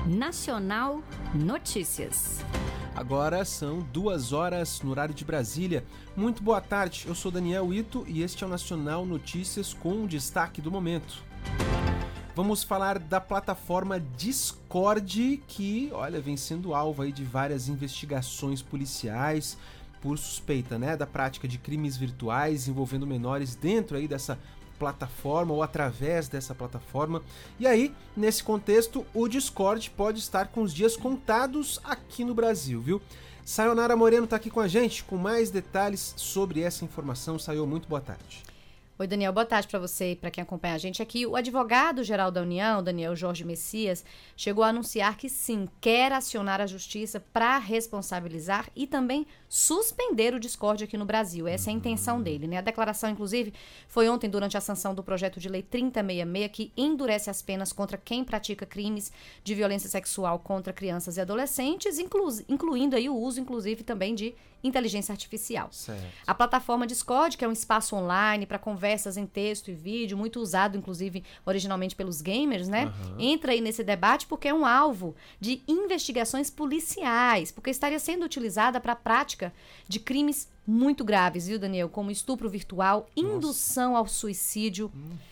Nacional Notícias. Agora são 2 horas no horário de Brasília. Muito boa tarde, eu sou Daniel Ito e este é o Nacional Notícias com o destaque do momento. Vamos falar da plataforma Discord, que, vem sendo alvo aí de várias investigações policiais por suspeita, da prática de crimes virtuais envolvendo menores dentro aí dessa plataforma ou através dessa plataforma. E aí, nesse contexto, o Discord pode estar com os dias contados aqui no Brasil, viu? Sayonara Moreno tá aqui com a gente com mais detalhes sobre essa informação. Sayo, muito boa tarde. Oi, Daniel, boa tarde para você e para quem acompanha a gente aqui. O advogado-geral da União, Daniel Jorge Messias, chegou a anunciar que sim, quer acionar a justiça para responsabilizar e também suspender o Discord aqui no Brasil. Essa é a intenção dele, A declaração, inclusive, foi ontem durante a sanção do projeto de lei 3066, que endurece as penas contra quem pratica crimes de violência sexual contra crianças e adolescentes, incluindo aí o uso, inclusive, também de inteligência artificial. Certo. A plataforma Discord, que é um espaço online para conversas em texto e vídeo, muito usado, inclusive, originalmente pelos gamers, entra aí nesse debate porque é um alvo de investigações policiais, porque estaria sendo utilizada para a prática de crimes muito graves, viu, Daniel? Como estupro virtual, indução ao suicídio,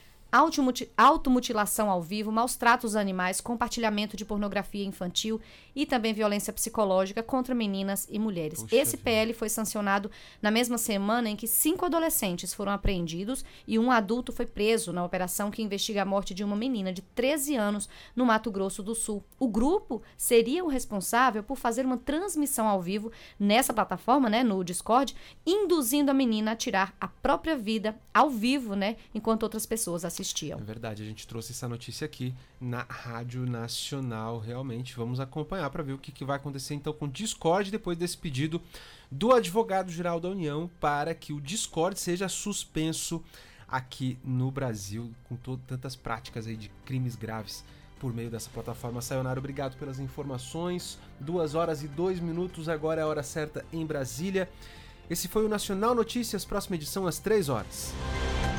automutilação ao vivo, maus tratos a animais, compartilhamento de pornografia infantil e também violência psicológica contra meninas e mulheres. Puxa Esse PL foi sancionado na mesma semana em que 5 adolescentes foram apreendidos e um adulto foi preso na operação que investiga a morte de uma menina de 13 anos no Mato Grosso do Sul. O grupo seria o responsável por fazer uma transmissão ao vivo nessa plataforma, no Discord, induzindo a menina a tirar a própria vida ao vivo, enquanto outras pessoas assistiam. É verdade, a gente trouxe essa notícia aqui na Rádio Nacional. Realmente, vamos acompanhar para ver o que vai acontecer então com o Discord depois desse pedido do advogado-geral da União para que o Discord seja suspenso aqui no Brasil, com tantas práticas aí de crimes graves por meio dessa plataforma. Sayonara, obrigado pelas informações. 2 horas e 2 minutos, agora é a hora certa em Brasília. Esse foi o Nacional Notícias, próxima edição às 3 horas.